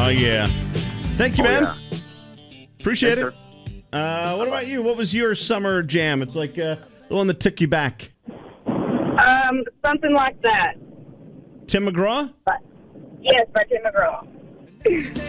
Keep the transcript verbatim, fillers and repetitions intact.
Oh, yeah. Thank you, Oh, man. yeah. Appreciate Yes, it. Uh, what about you? What was your summer jam? It's like uh, the one that took you back. Um, something like that. Tim McGraw? But, yes, by Tim McGraw.